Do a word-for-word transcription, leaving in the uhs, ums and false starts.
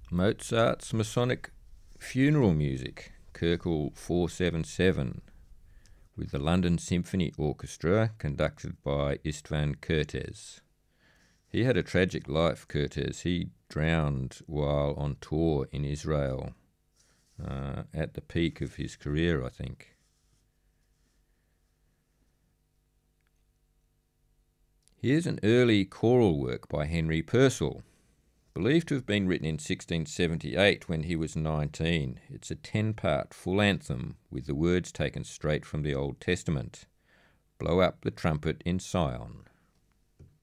Mozart's Masonic Funeral Music, Köchel four seventy-seven, with the London Symphony Orchestra, conducted by Istvan Kertész. He had a tragic life, Kertész. He drowned while on tour in Israel, uh, at the peak of his career, I think. Here's an early choral work by Henry Purcell, believed to have been written in sixteen seventy-eight when he was nineteen. It's a ten-part full anthem with the words taken straight from the Old Testament. Blow up the trumpet in Sion.